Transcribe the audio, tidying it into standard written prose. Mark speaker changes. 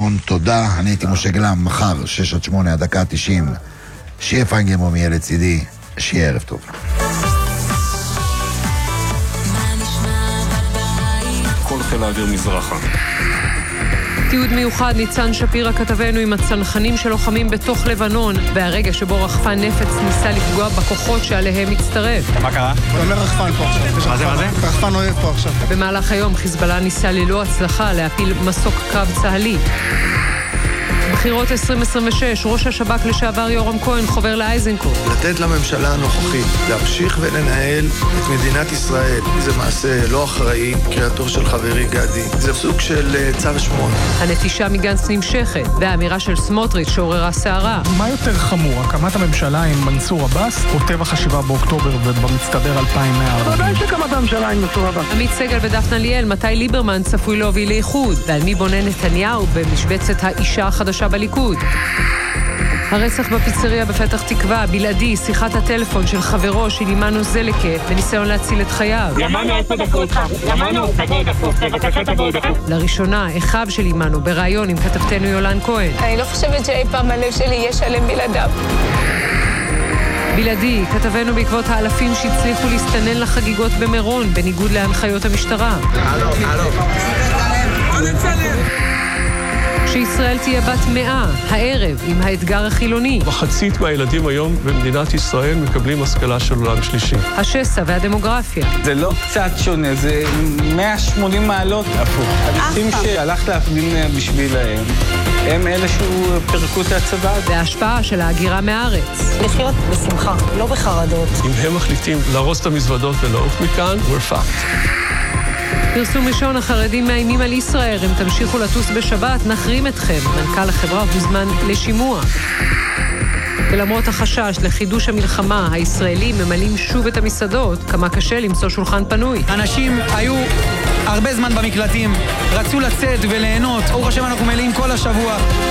Speaker 1: המון תודה. אני הייתי משה גלם, מחר 6-8 הדקה 90. שיהיה פיינגרם יהיה לצידי, שיהיה ערב טוב.
Speaker 2: כל חיל האוויר מזרחה.
Speaker 3: תיעוד מיוחד ניצן שפירא כתבנו עם הצנחנים שלוחמים בתוך לבנון, והרגע שבו רחפן נפץ ניסה לפגוע בכוחות שעליהם מצטרף.
Speaker 4: מה קרה?
Speaker 5: אתה אומר רחפן פה עכשיו.
Speaker 4: מה זה?
Speaker 5: רחפן אוהב פה עכשיו.
Speaker 3: במהלך היום חיזבאללה ניסה ללא הצלחה להפיל מסוק קרב צה"לי. בחירות 2026, ראש השב"כ לשעבר יורם כהן חובר לאייזנקוט.
Speaker 6: לתת לממשלה הנוכחית להמשיך ולנהל את מדינת ישראל זה מעשה לא אחראי, קריאתו של חברי גדי. זה סוג של צו 8.
Speaker 3: הנטישה מגנץ נמשכת, והאמירה של סמוטריץ' שעוררה סערה.
Speaker 5: מה יותר חמור, הקמת הממשלה עם מנסור עבאס או טבח 7 באוקטובר ובמצטבר 2140?
Speaker 6: ודאי שקמת הממשלה עם מנסור עבאס.
Speaker 3: עמית סגל ודפנה ליאל, מתי ליברמן צפוי להוביל לאיחוד, ועל מי בונה נתניהו במשבצת האישה החדשה בליכוד. הרצח בפיצריה בפתח תקווה, בלעדי, שיחת הטלפון של חברו של אימנו זלקה בניסיון להציל את חייו.
Speaker 2: ימנו 10 דקות. ימנו, תבוא דקות. בבקשה תבוא דקות.
Speaker 3: לראשונה, אחיו של אימנו בראיון עם כתבתנו יולן כהן.
Speaker 7: אני לא חושבת שאי פעם הלב שלי יהיה שלם בלעדיו.
Speaker 3: בלעדי, כתבנו בעקבות האלפים שהצליחו להסתנן לחגיגות במירון, בניגוד להנחיות המשטרה.
Speaker 6: הלו.
Speaker 3: שישראל תהיה בת 100, הערב, עם האתגר החילוני.
Speaker 2: מחצית מהילדים היום במדינת ישראל מקבלים השכלה של עולם שלישי.
Speaker 3: השסע והדמוגרפיה.
Speaker 4: זה לא קצת שונה, זה 180 מעלות הפוך. אנשים שהלך להפגין בשבילהם, הם אלה שפרקו את הצבא.
Speaker 3: וההשפעה של ההגירה מהארץ.
Speaker 7: לחיות בשמחה, לא בחרדות.
Speaker 2: אם הם מחליטים להרוס את המזוודות ולעוף מכאן, we're fucked.
Speaker 3: פרסום ראשון, החרדים מאיימים על ישראל. אם תמשיכו לטוס בשבת, נחרים אתכם. מנכ"ל החברה הוזמן לשימוע. ולמרות החשש לחידוש המלחמה, הישראלים ממלאים שוב את המסעדות. כמה קשה למצוא שולחן פנוי.
Speaker 5: אנשים היו הרבה זמן במקלטים, רצו לצאת וליהנות. ברוך השם אנחנו מלאים כל השבוע.